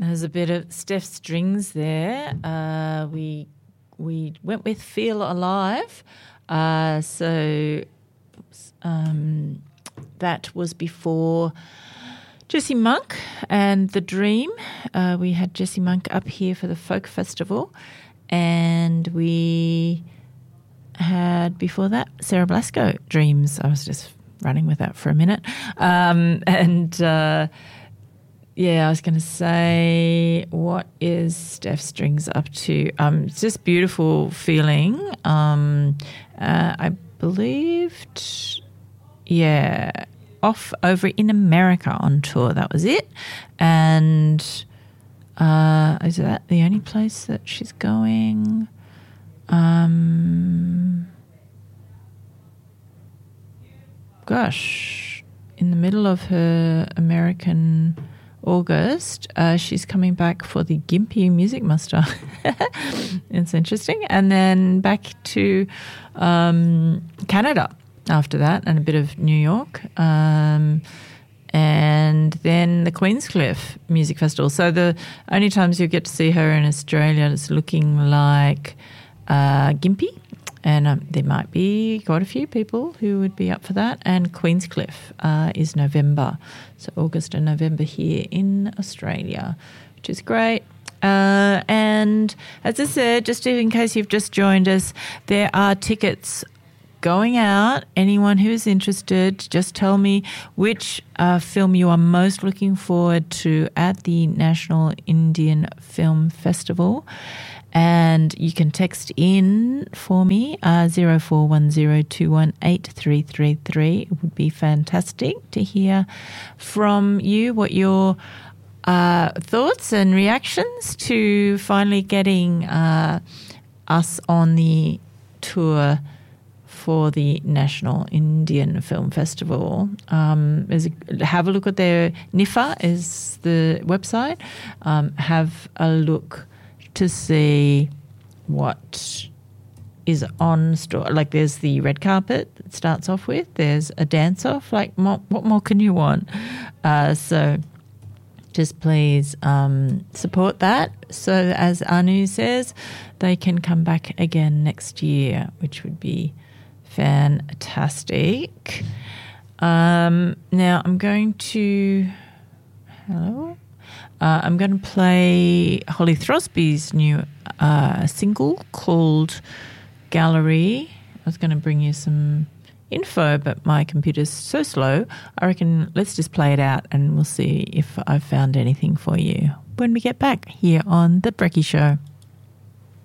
There's a bit of Steph Strings there. We went with Feel Alive. That was before Jessie Monk and The Dream. We had Jessie Monk up here for the Folk Festival, and we had before that Sarah Blasco, Dreams. I was just running with that for a minute. I was going to say, what is Steph Strings up to? It's just beautiful feeling. I believed, off over in America on tour. That was it. And is that the only place that she's going? In the middle of her American August, she's coming back for the Gympie Music Muster. It's interesting. And then back to Canada after that, and a bit of New York. And then the Queenscliff Music Festival. So the only times you get to see her in Australia is looking like Gympie. And there might be quite a few people who would be up for that. And Queenscliff is November. So August and November here in Australia, which is great. And as I said, just in case you've just joined us, there are tickets going out. Anyone who is interested, just tell me which film you are most looking forward to at the National Indian Film Festival. And you can text in for me, 0410218333. It would be fantastic to hear from you what your thoughts and reactions to finally getting us on the tour for the National Indian Film Festival. Have a look at their NIFA is the website. Have a look to see what is on store. Like there's the red carpet that starts off with. There's a dance-off. Like what more can you want? So just please support that. So as Anu says, they can come back again next year, which would be fantastic. Now I'm going to... Hello? I'm going to play Holly Throsby's new single called Gallery. I was going to bring you some info, but my computer's so slow. I reckon let's just play it out and we'll see if I've found anything for you when we get back here on The Brekkie Show.